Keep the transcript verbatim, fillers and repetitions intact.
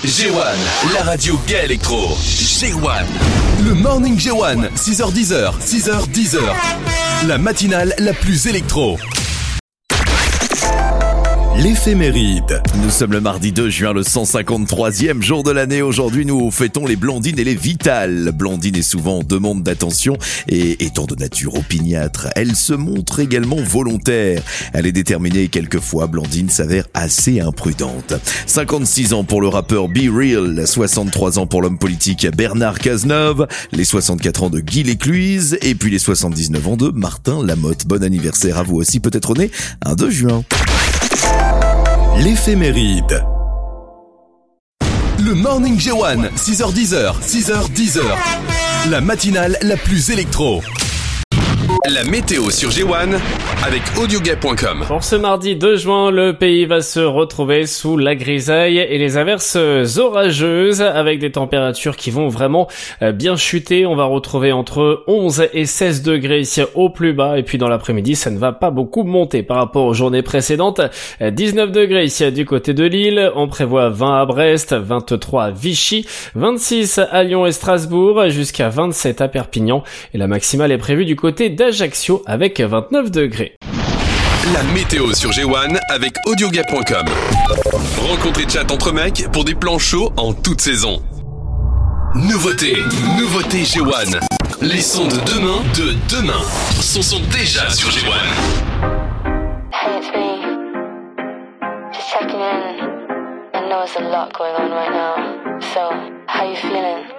G un, la radio gay électro. G un. Le Morning G un, six heures dix, six heures dix. La matinale la plus électro. L'éphéméride. Nous sommes le mardi deux juin, le cent cinquante-troisième jour de l'année. Aujourd'hui, nous fêtons les blondines et les vitales. Blondine est souvent en demande d'attention et étant de nature opiniâtre, elle se montre également volontaire. Elle est déterminée et quelquefois, Blondine s'avère assez imprudente. cinquante-six ans pour le rappeur Be Real, soixante-trois ans pour l'homme politique Bernard Cazeneuve, les soixante-quatre ans de Guy Lécluise et puis les soixante-dix-neuf ans de Martin Lamotte. Bon anniversaire à vous aussi, peut-être né un deux juin. L'éphéméride. Le Morning G un, six heures dix, six heures dix. La matinale la plus électro. La météo sur G un avec audiogay point com. Pour ce mardi deux juin, le pays va se retrouver sous la grisaille et les averses orageuses avec des températures qui vont vraiment bien chuter. On va retrouver entre onze et seize degrés au plus bas et puis dans l'après-midi, ça ne va pas beaucoup monter par rapport aux journées précédentes. dix-neuf degrés ici du côté de Lille, on prévoit vingt à Brest, vingt-trois à Vichy, vingt-six à Lyon et Strasbourg, jusqu'à vingt-sept à Perpignan et la maximale est prévue du côté d'Ajaccio avec vingt-neuf degrés. La météo sur G un avec audiogay point com. Rencontre et chat entre mecs pour des plans chauds en toute saison. Nouveauté, nouveauté G un. Les sons de demain, de demain, sont, sont déjà sur G un. Hey, it's me. Just checking in. I know there's a lot going on right now. So, how you feeling?